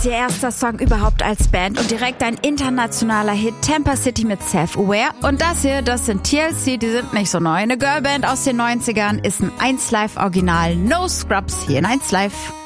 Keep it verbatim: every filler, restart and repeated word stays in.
Ihr erster Song überhaupt als Band und direkt ein internationaler Hit, Tampa City mit Self-Aware. Und das hier, das sind T L C, die sind nicht so neu. Eine Girlband aus den neunzigern ist ein eins Live Original. No Scrubs hier in eins Live.